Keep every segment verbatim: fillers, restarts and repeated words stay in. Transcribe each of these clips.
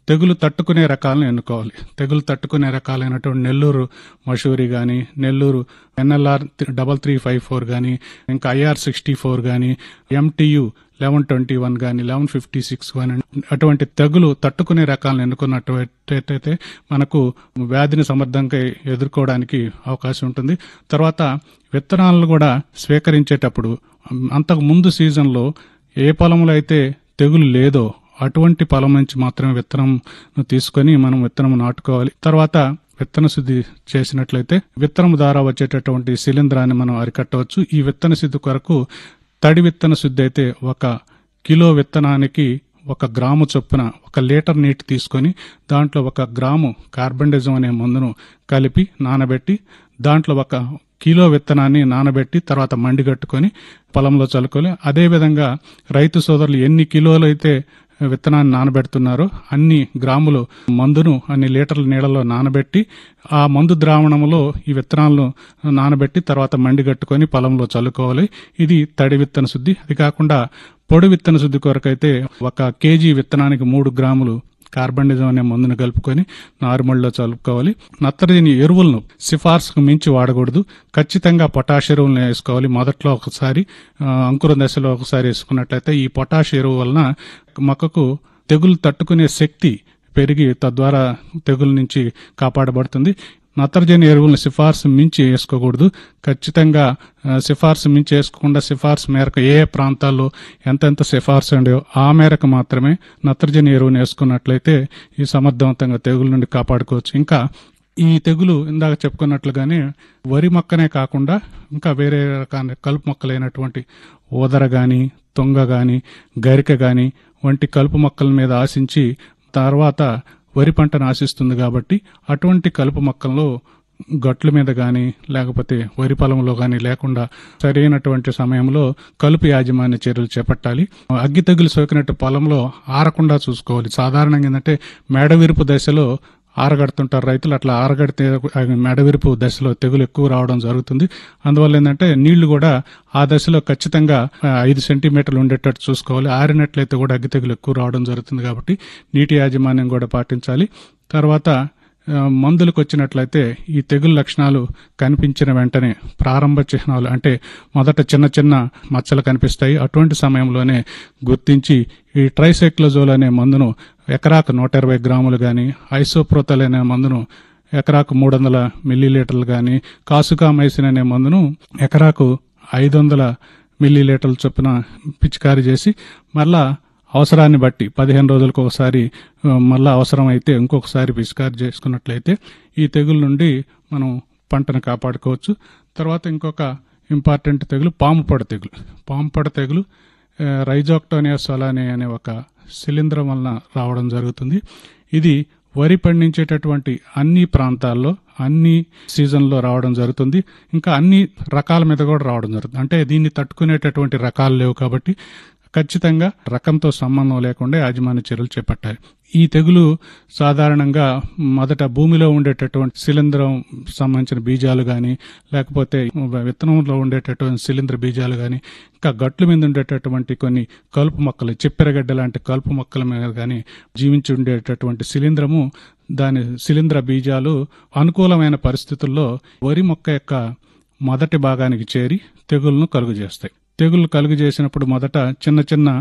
తెగులు తట్టుకునే రకాలను ఎన్నుకోవాలి. తెగులు తట్టుకునే రకాలైనటువంటి నెల్లూరు మషూరి కానీ, Nellore NLR double three five four కానీ, ఇంకా ఐఆర్ సిక్స్టీ ఫోర్ కానీ, ఎంటియు లెవెన్ ట్వంటీ వన్ కానీ, లెవెన్ ఫిఫ్టీ సిక్స్ కానీ అటువంటి తెగులు తట్టుకునే రకాలను ఎన్నుకున్నట్టయితే మనకు వ్యాధిని సమర్థంగా ఎదుర్కోవడానికి అవకాశం ఉంటుంది. తర్వాత విత్తనాలను కూడా స్వీకరించేటప్పుడు అంతకు ముందు సీజన్లో ఏ పొలంలో అయితే తెగులు లేదో అటువంటి పొలం నుంచి మాత్రమే విత్తనం తీసుకొని మనం విత్తనం నాటుకోవాలి. తర్వాత విత్తన శుద్ధి చేసినట్లయితే విత్తనం ద్వారా వచ్చేటటువంటి శిలీంధ్రాన్ని మనం అరికట్టవచ్చు. ఈ విత్తన శుద్ధి కొరకు తడి విత్తన శుద్ధి అయితే ఒక కిలో విత్తనానికి ఒక గ్రాము చొప్పున ఒక లీటర్ నీటి తీసుకొని దాంట్లో ఒక గ్రాము కార్బండిజం అనే మందును కలిపి నానబెట్టి దాంట్లో ఒక కిలో విత్తనాన్ని నానబెట్టి తర్వాత మండిగట్టుకొని పొలంలో చల్లుకోవాలి. అదేవిధంగా రైతు సోదరులు ఎన్ని కిలోలు అయితే విత్తనాన్ని నానబెడుతున్నారో అన్ని గ్రాములు మందును అన్ని లీటర్ల నీళ్ళలో నానబెట్టి ఆ మందు ద్రావణంలో ఈ విత్తనాలను నానబెట్టి తర్వాత మండిగట్టుకొని పొలంలో చల్లుకోవాలి. ఇది తడి విత్తన శుద్ధి. అది కాకుండా పొడి విత్తన శుద్ధి కొరకైతే ఒక కేజీ విత్తనానికి మూడు గ్రాములు కార్బండిజం అనే మందును కలుపుకొని నారుమడిలో చల్లుకోవాలి. నత్రజని ఎరువులను సిఫార్సుకు మించి వాడకూడదు. ఖచ్చితంగా పొటాష్ ఎరువులను వేసుకోవాలి. మొదట్లో ఒకసారి అంకుర దశలో ఒకసారి వేసుకున్నట్లయితే ఈ పొటాష్ ఎరువు వలన మొక్కకు తెగులు తట్టుకునే శక్తి పెరిగి తద్వారా తెగుల నుంచి కాపాడబడుతుంది. నత్రజని ఎరువులను సిఫార్సు మించి వేసుకోకూడదు. ఖచ్చితంగా సిఫార్సు మించి వేసుకోకుండా సిఫార్సు మేరకు ఏ ఏ ప్రాంతాల్లో ఎంతెంత సిఫార్సు ఉండేవో ఆ మేరకు మాత్రమే నత్రజని ఎరువును వేసుకున్నట్లయితే ఈ సమర్థవంతంగా తెగుల నుండి కాపాడుకోవచ్చు. ఇంకా ఈ తెగులు ఇందాక చెప్పుకున్నట్లుగానే వరి మొక్కనే కాకుండా ఇంకా వేరే రకాల కలుపు మొక్కలైనటువంటి ఓదర గాని, తుంగ గాని, గరిక గాని వంటి కలుపు మొక్కల మీద ఆశించి తర్వాత వరి పంటను ఆశిస్తుంది. కాబట్టి అటువంటి కలుపు మొక్కల్లో గట్ల మీద కానీ లేకపోతే వరి పొలంలో కానీ లేకుండా సరైనటువంటి సమయంలో కలుపు యాజమాన్య చర్యలు చేపట్టాలి. అగ్గి తెగులు సోకినట్టు పొలంలో ఆరకుండా చూసుకోవాలి. సాధారణంగా ఏంటంటే మెడవిరుపు దశలో ఆరగడుతుంటారు రైతులు. అట్లా ఆరగడితే మెడవిరుపు దశలో తెగులు ఎక్కువ రావడం జరుగుతుంది. అందువల్ల ఏంటంటే నీళ్లు కూడా ఆ దశలో ఖచ్చితంగా ఐదు సెంటీమీటర్లు ఉండేటట్టు చూసుకోవాలి. ఆరినట్లయితే కూడా అగ్గి తెగులు ఎక్కువ రావడం జరుగుతుంది. కాబట్టి నీటి యాజమాన్యం కూడా పాటించాలి. తర్వాత మందులకు వచ్చినట్లయితే ఈ తెగులు లక్షణాలు కనిపించిన వెంటనే ప్రారంభ చిహ్నాలు అంటే మొదట చిన్న చిన్న మచ్చలు కనిపిస్తాయి. అటువంటి సమయంలోనే గుర్తించి ఈ ట్రైసైక్లోజోల్ అనే మందును ఎకరాకు నూట ఇరవై గ్రాములు కానీ, ఐసోప్రోతల్ అనే మందును ఎకరాకు మూడు వందల మిల్లీలీటర్లు కానీ, కాసుకామైసిన్ అనే మందును ఎకరాకు ఐదు వందల మిల్లీలీటర్ల చొప్పున పిచికారీ చేసి మళ్ళా అవసరాన్ని బట్టి పదిహేను రోజులకు ఒకసారి మళ్ళా అవసరం అయితే ఇంకొకసారి పిచికారీ చేసుకున్నట్లయితే ఈ తెగుల నుండి మనం పంటను కాపాడుకోవచ్చు. తర్వాత ఇంకొక ఇంపార్టెంట్ తెగులు పాము పొడ తెగులు. పాము పొడ తెగులు రైజోక్టోనియా సొలానే అనే ఒక శిలీంధ్రం వలన రావడం జరుగుతుంది. ఇది వరి పండించేటటువంటి అన్ని ప్రాంతాల్లో అన్ని సీజన్లో రావడం జరుగుతుంది. ఇంకా అన్ని రకాల మీద కూడా రావడం జరుగుతుంది. అంటే దీన్ని తట్టుకునేటటువంటి రకాలు లేవు కాబట్టి ఖచ్చితంగా రకంతో సంబంధం లేకుండా యాజమాన్య చర్యలు చేపట్టాలి. ఈ తెగులు సాధారణంగా మొదట భూమిలో ఉండేటటువంటి శిలీంధ్రం సంబంధించిన బీజాలు కానీ లేకపోతే విత్తనంలో ఉండేటటువంటి శిలీంధ్ర బీజాలు కానీ ఇంకా గట్ల మీద ఉండేటటువంటి కొన్ని కలుపు మొక్కలు చిప్పెరగడ్డ లాంటి కలుపు మొక్కల మీద కానీ జీవించి ఉండేటటువంటి శిలీంధ్రము దాని శిలీంధ్ర బీజాలు అనుకూలమైన పరిస్థితుల్లో వరి మొక్క యొక్క మొదటి భాగానికి చేరి తెగులను కలుగు చేస్తాయి. తెగులు కలుగు చేసినప్పుడు మొదట చిన్న చిన్న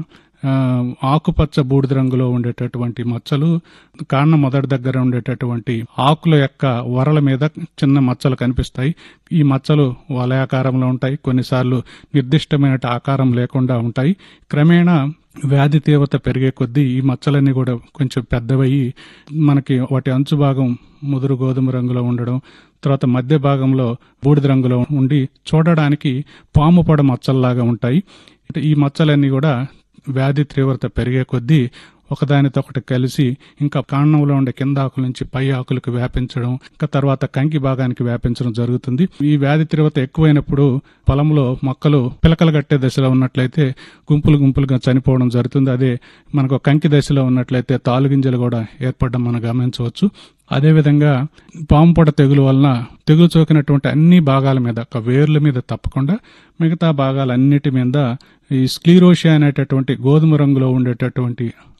ఆకుపచ్చ బూడిద రంగులో ఉండేటటువంటి మచ్చలు కాండం మొదటి దగ్గర ఉండేటటువంటి ఆకుల యొక్క వరల మీద చిన్న మచ్చలు కనిపిస్తాయి. ఈ మచ్చలు వలయాకారంలో ఉంటాయి. కొన్నిసార్లు నిర్దిష్టమైన ఆకారం లేకుండా ఉంటాయి. క్రమేణా వ్యాధి తీవ్రత పెరిగే కొద్దీ ఈ మచ్చలన్నీ కూడా కొంచెం పెద్దవయ్యి మనకి వాటి అంచు భాగం ముదురు గోధుమ రంగులో ఉండడం, తర్వాత మధ్య భాగంలో బూడిద రంగులో ఉండి చూడడానికి పాము పొడ మచ్చల్లాగా ఉంటాయి. ఈ మచ్చలన్నీ కూడా వ్యాధి తీవ్రత పెరిగే కొద్దీ ఒకదానితో ఒకటి కలిసి ఇంకా కాండంలో ఉండే కింద ఆకుల నుంచి పై ఆకులకు వ్యాపించడం, ఇంకా తర్వాత కంకి భాగానికి వ్యాపించడం జరుగుతుంది. ఈ వ్యాధి తీవ్రత ఎక్కువైనప్పుడు పొలంలో మొక్కలు పిలకలు కట్టే దశలో ఉన్నట్లయితే గుంపులు గుంపులుగా చనిపోవడం జరుగుతుంది. అదే మనకు కంకి దశలో ఉన్నట్లయితే తాలుగింజలు కూడా ఏర్పడడం మనం గమనించవచ్చు. అదేవిధంగా పాము పొడ తెగులు వలన తెగులు సోకినటువంటి అన్ని భాగాల మీద ఒక వేర్ల మీద తప్పకుండా మిగతా భాగాలన్నిటి మీద ఈ స్క్లీరోషియా అనేటటువంటి గోధుమ రంగులో ఉండేటటువంటి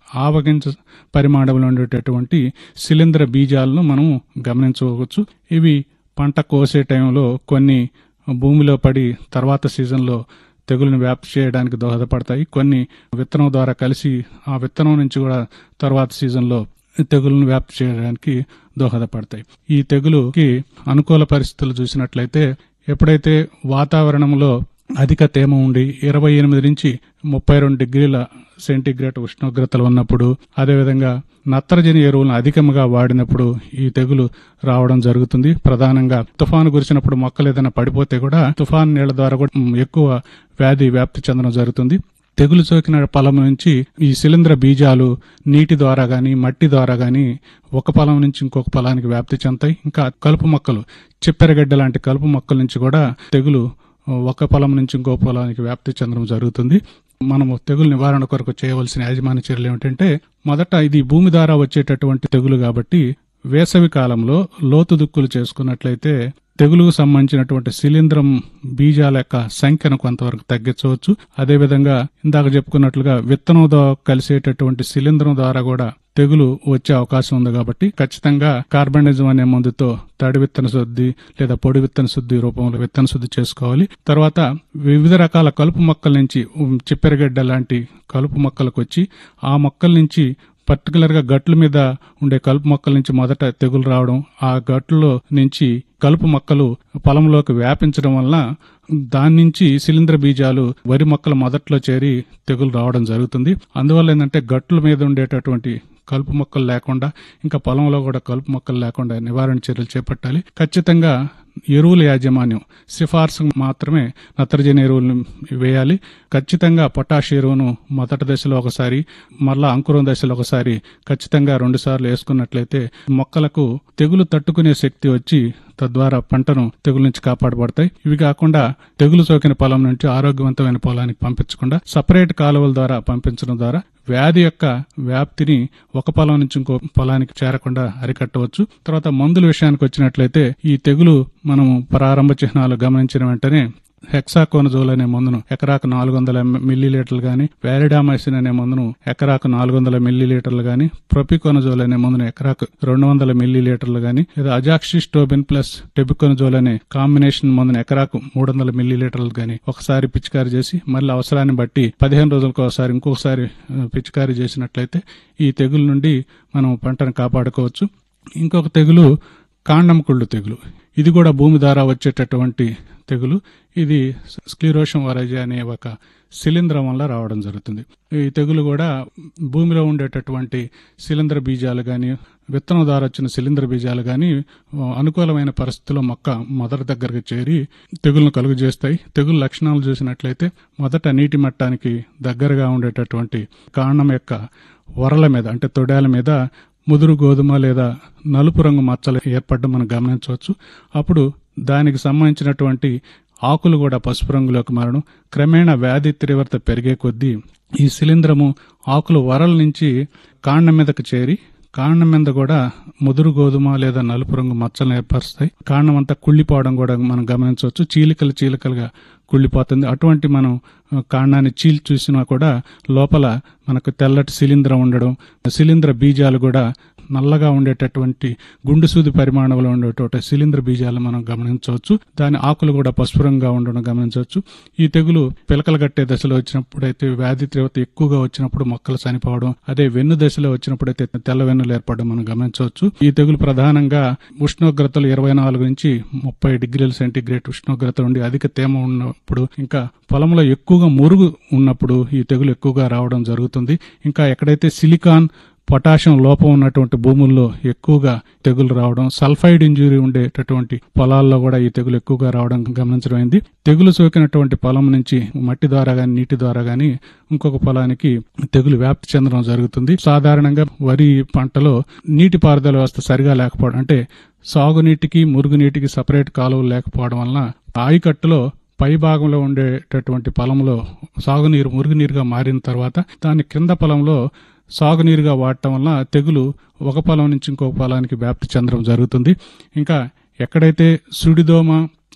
ఆవగింజ పరిమాణంలో ఉండేటటువంటి శిలీంధ్ర బీజాలను మనం గమనించవచ్చు. ఇవి పంట కోసే టైంలో కొన్ని భూమిలో పడి తర్వాత సీజన్లో తెగులను వ్యాప్తి చేయడానికి దోహదపడతాయి. కొన్ని విత్తనం ద్వారా కలిసి ఆ విత్తనం నుంచి కూడా తర్వాత సీజన్లో తెగులను వ్యాప్తి చేయడానికి దోహదపడతాయి. ఈ తెగులుకి అనుకూల పరిస్థితులు చూసినట్లయితే ఎప్పుడైతే వాతావరణంలో అధిక తేమ ఉండి ఇరవై ఎనిమిది నుంచి ముప్పై రెండు డిగ్రీల సెంటీగ్రేడ్ ఉష్ణోగ్రతలు ఉన్నప్పుడు, అదేవిధంగా నత్రజని ఎరువులను అధికంగా వాడినప్పుడు ఈ తెగులు రావడం జరుగుతుంది. ప్రధానంగా తుఫాను కురిసినప్పుడు మొక్కలు ఏదైనా పడిపోతే కూడా తుఫాను నీళ్ల ద్వారా కూడా ఎక్కువ వ్యాధి వ్యాప్తి చెందడం జరుగుతుంది. తెగులు సోకిన పొలం నుంచి ఈ శిలీంధ్ర బీజాలు నీటి ద్వారా గాని మట్టి ద్వారా గాని ఒక పొలం నుంచి ఇంకొక పొలానికి వ్యాప్తి చెందుతాయి. ఇంకా కలుపు మొక్కలు, చిప్పెరగడ్డ లాంటి కలుపు మొక్కల నుంచి కూడా తెగులు ఒక పొలం నుంచి ఇంకో పొలానికి వ్యాప్తి చెందడం జరుగుతుంది. మనము తెగులు నివారణ కొరకు చేయవలసిన యాజమాన్య చర్యలు ఏమిటంటే, మొదట ఇది భూమి ద్వారా వచ్చేటటువంటి తెగులు కాబట్టి వేసవి కాలంలో లోతు దుక్కులు చేసుకున్నట్లయితే తెగులుకు సంబంధించినటువంటి శిలీంధ్రం బీజాల యొక్క సంఖ్యను కొంతవరకు తగ్గించవచ్చు. అదేవిధంగా ఇందాక చెప్పుకున్నట్లుగా విత్తనంతో కలిసేటటువంటి శిలీంధ్రం ద్వారా కూడా తెగులు వచ్చే అవకాశం ఉంది కాబట్టి ఖచ్చితంగా కార్బనిజం అనే మందుతో తడి విత్తన శుద్ధి లేదా పొడి విత్తన శుద్ధి రూపంలో విత్తన శుద్ధి చేసుకోవాలి. తర్వాత వివిధ రకాల కలుపు మొక్కల నుంచి చిప్పెరగడ్డ లాంటి కలుపు మొక్కలకు వచ్చి ఆ మొక్కల నుంచి పర్టికులర్ గా గట్ల మీద ఉండే కలుపు మొక్కల నుంచి మొదట తెగులు రావడం, ఆ గట్లలో నుంచి కలుపు మొక్కలు పొలంలోకి వ్యాపించడం వల్ల దాని నుంచి శిలీంధ్ర బీజాలు వరి మొక్కల మొదట్లో చేరి తెగులు రావడం జరుగుతుంది. అందువల్ల ఏంటంటే గట్ల మీద ఉండేటటువంటి కలుపు మొక్కలు లేకుండా, ఇంకా పొలంలో కూడా కలుపు మొక్కలు లేకుండా నివారణ చర్యలు చేపట్టాలి. ఖచ్చితంగా ఎరువుల యాజమాన్యం సిఫార్సు మాత్రమే నత్రజని ఎరువులను వేయాలి. ఖచ్చితంగా పొటాష్ ఎరువును మొదటి దశలో ఒకసారి, మరలా అంకురం దశలో ఒకసారి ఖచ్చితంగా రెండు సార్లు వేసుకున్నట్లయితే మొక్కలకు తెగులు తట్టుకునే శక్తి వచ్చి తద్వారా పంటను తెగులు నుంచి కాపాడబడతాయి. ఇవి కాకుండా తెగులు సోకిన పొలం నుంచి ఆరోగ్యవంతమైన పొలానికి పంపించకుండా సపరేట్ కాలువల ద్వారా పంపించడం ద్వారా వ్యాధి యొక్క వ్యాప్తిని ఒక పొలం నుంచి ఇంకో పొలానికి చేరకుండా అరికట్టవచ్చు. తర్వాత మందుల విషయానికి వచ్చినట్లయితే ఈ తెగులు మనము ప్రారంభ చిహ్నాలు గమనించిన వెంటనే హెక్సాకోనజోల్ అనే మందును ఎకరాకు నాలుగు వందల మిల్లీ లీటర్లు గాని, వ్యారిడామైసిన్ అనే మందును ఎకరాకు నాలుగు వందల మిల్లీ లీటర్లు గాని, ప్రొపికోనజోల్ అనే మందును ఎకరాకు రెండు వందల మిల్లీ లీటర్లు గాని, లేదా అజాక్సిస్టోబిన్ ప్లస్ టెబుకోనజోల్ అనే కాంబినేషన్ మందును ఎకరాకు మూడు వందల మిల్లీ లీటర్లు గాని ఒకసారి పిచికారీ చేసి మళ్ళీ అవసరాన్ని బట్టి పదిహేను రోజులకు ఒకసారి ఇంకొకసారి పిచికారీ చేసినట్లయితే ఈ తెగులు నుండి మనం పంటను కాపాడుకోవచ్చు. ఇంకొక తెగులు కాండం కుళ్ళు తెగులు. ఇది కూడా భూమి ద్వారా వచ్చేటటువంటి తెగులు. ఇది స్క్లిరోషియం వరైజా అనే ఒక శిలీంధ్రం వల్ల రావడం జరుగుతుంది. ఈ తెగులు కూడా భూమిలో ఉండేటటువంటి శిలీంధ్ర బీజాలు గాని, విత్తనం ద్వారా వచ్చిన శిలీంధ్ర బీజాలు గాని అనుకూలమైన పరిస్థితుల్లో మొక్క మొదటి దగ్గరకు చేరి తెగులను కలుగు చేస్తాయి. తెగులు లక్షణాలు చూసినట్లయితే మొదట నీటి మట్టానికి దగ్గరగా ఉండేటటువంటి కాండం యొక్క వరల మీద అంటే తొడాల మీద ముదురు గోధుమ లేదా నలుపు రంగు మచ్చలు ఏర్పడడం మనం గమనించవచ్చు. అప్పుడు దానికి సంబంధించినటువంటి ఆకులు కూడా పసుపు రంగులోకి మారడం, క్రమేణా వ్యాధి తీవ్రత పెరిగే కొద్దీ ఈ శిలీంధ్రము ఆకులు వరల నుంచి కాండం మీదకు చేరి కాండం మీద కూడా ముదురు గోధుమ లేదా నలుపు రంగు మచ్చలను ఏర్పరుస్తాయి. కాండం అంతా కుళ్ళిపోవడం కూడా మనం గమనించవచ్చు. చీలికలు చీలికలుగా కుళ్ళిపోతుంది. అటువంటి మనం కాండాన్ని చీల్చి చూసినా కూడా లోపల మనకు తెల్లటి శిలీంధ్రం ఉండడం, శిలీంధ్ర బీజాలు కూడా నల్లగా ఉండేటటువంటి గుండు సూది పరిమాణంలో ఉండేటువంటి శిలీంధ్ర బీజాలు మనం గమనించవచ్చు. దాని ఆకులు కూడా పసుపు రంగుగా ఉండడం గమనించవచ్చు. ఈ తెగులు పిలకలు కట్టే దశలో వచ్చినప్పుడు అయితే వ్యాధి తీవ్రత ఎక్కువగా వచ్చినప్పుడు మొక్కలు చనిపోవడం, అదే వెన్ను దశలో వచ్చినప్పుడు అయితే తెల్ల వెన్నులు ఏర్పడడం మనం గమనించవచ్చు. ఈ తెగులు ప్రధానంగా ఉష్ణోగ్రతలు ఇరవై నాలుగు నుంచి ముప్పై డిగ్రీల సెంటీగ్రేడ్ ఉష్ణోగ్రత ఉండి అధిక తేమ ఉన్నప్పుడు, ఇంకా పొలంలో ఎక్కువగా మురుగు ఉన్నప్పుడు ఈ తెగులు ఎక్కువగా రావడం జరుగుతుంది. ఇంకా ఎక్కడైతే సిలికాన్ పొటాషియం లోపం ఉన్నటువంటి భూముల్లో ఎక్కువగా తెగులు రావడం, సల్ఫైడ్ ఇంజురీ ఉండేటటువంటి పొలాల్లో కూడా ఈ తెగులు ఎక్కువగా రావడం గమనించడమైంది. తెగులు సోకినటువంటి పొలం నుంచి మట్టి ద్వారా గాని నీటి ద్వారా గాని ఇంకొక పొలానికి తెగులు వ్యాప్తి చెందడం జరుగుతుంది. సాధారణంగా వరి పంటలో నీటి పారుదల వ్యవస్థ సరిగా లేకపోవడం, అంటే సాగునీటికి మురుగునీటికి సపరేట్ కాలువలు లేకపోవడం వలన ఆయకట్టులో పై భాగంలో ఉండేటటువంటి పొలంలో సాగునీరు మురుగునీరుగా మారిన తర్వాత దాని కింద పొలంలో సాగునీరుగా వాడటం వల్ల తెగులు ఒక పొలం నుంచి ఇంకొక పొలానికి వ్యాప్తి చెందడం జరుగుతుంది. ఇంకా ఎక్కడైతే సుడిదోమ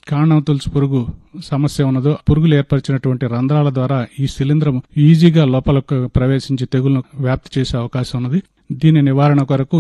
కాండం తులుసు పురుగు సమస్య ఉన్నదో, పురుగులు ఏర్పరిచినటువంటి రంధ్రాల ద్వారా ఈ శిలీంధ్రం ఈజీగా లోపలకు ప్రవేశించి తెగుళ్లను వ్యాప్తి చేసే అవకాశం ఉన్నది. దీని నివారణ కొరకు